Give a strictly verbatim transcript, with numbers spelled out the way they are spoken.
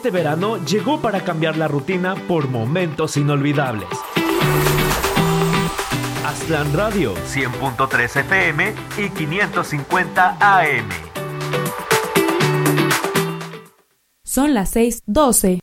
Este verano llegó para cambiar la rutina por momentos inolvidables. Aztlán Radio, cien punto tres F M y quinientos cincuenta A M. Son las seis doce.